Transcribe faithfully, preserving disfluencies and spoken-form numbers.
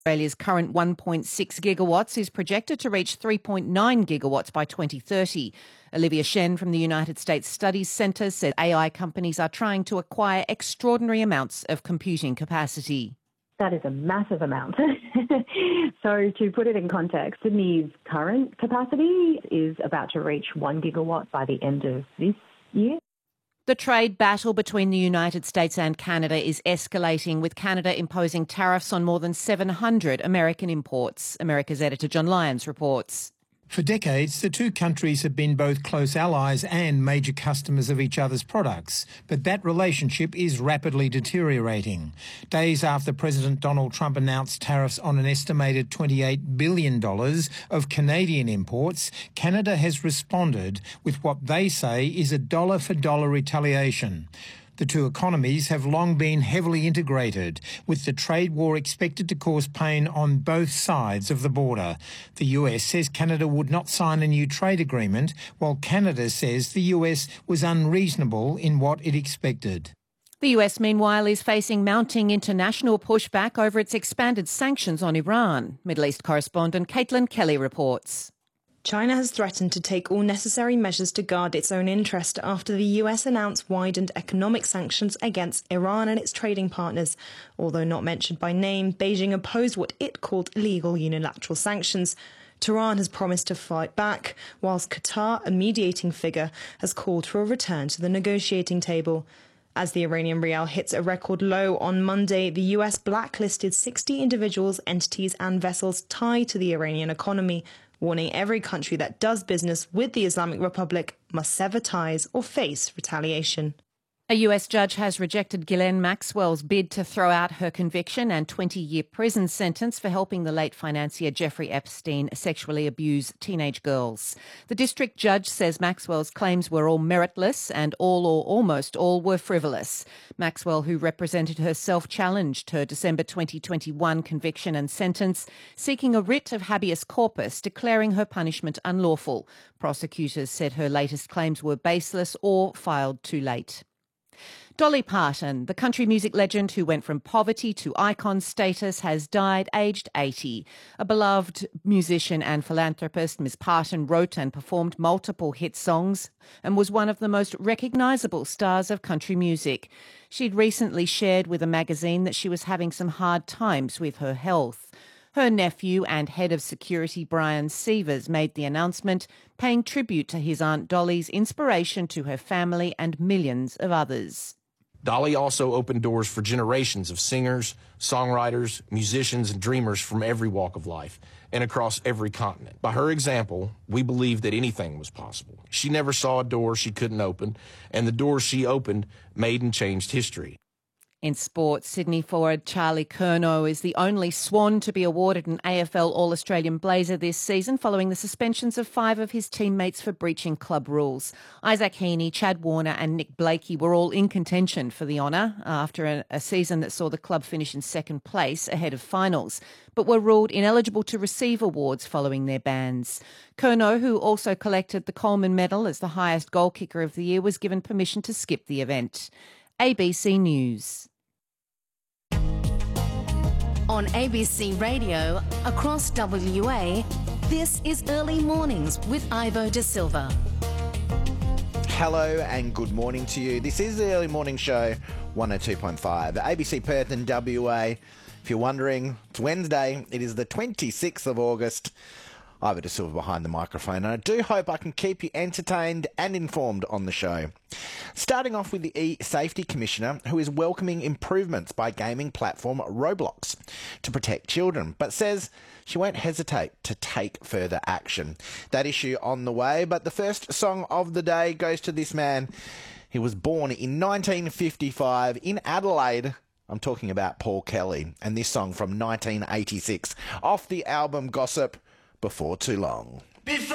Australia's current one point six gigawatts is projected to reach three point nine gigawatts by twenty thirty. Olivia Shen from the United States Studies Centre said A I companies are trying to acquire extraordinary amounts of computing capacity. That is a massive amount. So to put it in context, Sydney's current capacity is about to reach one gigawatt by the end of this year. The trade battle between the United States and Canada is escalating, with Canada imposing tariffs on more than seven hundred American imports. America's editor John Lyons reports. For decades, the two countries have been both close allies and major customers of each other's products, but that relationship is rapidly deteriorating. Days after President Donald Trump announced tariffs on an estimated twenty-eight billion dollars of Canadian imports, Canada has responded with what they say is a dollar-for-dollar retaliation. The two economies have long been heavily integrated, with the trade war expected to cause pain on both sides of the border. The U S says Canada would not sign a new trade agreement, while Canada says the U S was unreasonable in what it expected. The U S, meanwhile, is facing mounting international pushback over its expanded sanctions on Iran. Middle East correspondent Caitlin Kelly reports. China has threatened to take all necessary measures to guard its own interest after the U S announced widened economic sanctions against Iran and its trading partners. Although not mentioned by name, Beijing opposed what it called illegal unilateral sanctions. Tehran has promised to fight back, whilst Qatar, a mediating figure, has called for a return to the negotiating table. As the Iranian rial hits a record low on Monday, the U S blacklisted sixty individuals, entities and vessels tied to the Iranian economy, warning every country that does business with the Islamic Republic must sever ties or face retaliation. A U S judge has rejected Ghislaine Maxwell's bid to throw out her conviction and twenty-year prison sentence for helping the late financier Jeffrey Epstein sexually abuse teenage girls. The district judge says Maxwell's claims were all meritless and all or almost all were frivolous. Maxwell, who represented herself, challenged her December twenty twenty-one conviction and sentence, seeking a writ of habeas corpus declaring her punishment unlawful. Prosecutors said her latest claims were baseless or filed too late. Dolly Parton, the country music legend who went from poverty to icon status, has died aged eighty. A beloved musician and philanthropist, Miss Parton wrote and performed multiple hit songs and was one of the most recognisable stars of country music. She'd recently shared with a magazine that she was having some hard times with her health. Her nephew and head of security, Brian Sievers, made the announcement, paying tribute to his Aunt Dolly's inspiration to her family and millions of others. Dolly also opened doors for generations of singers, songwriters, musicians, and dreamers from every walk of life and across every continent. By her example, we believed that anything was possible. She never saw a door she couldn't open, and the doors she opened made and changed history. In sports, Sydney forward Charlie Curnow is the only Swan to be awarded an A F L All-Australian Blazer this season, following the suspensions of five of his teammates for breaching club rules. Isaac Heaney, Chad Warner and Nick Blakey were all in contention for the honour after a, a season that saw the club finish in second place ahead of finals, but were ruled ineligible to receive awards following their bans. Curnow, who also collected the Coleman Medal as the highest goal kicker of the year, was given permission to skip the event. A B C News. On A B C Radio, across W A, this is Early Mornings with Ivo De Silva. Hello and good morning to you. This is the Early Morning Show, one oh two point five, A B C Perth and W A. If you're wondering, it's Wednesday. It is the twenty-sixth of August. Ivo De Silva behind the microphone, and I do hope I can keep you entertained and informed on the show. Starting off with the E-Safety Commissioner, who is welcoming improvements by gaming platform Roblox to protect children, but says she won't hesitate to take further action. That issue on the way, but the first song of the day goes to this man. He was born in nineteen fifty-five in Adelaide. I'm talking about Paul Kelly, and this song from nineteen eighty-six, off the album Gossip, Before Too Long. Before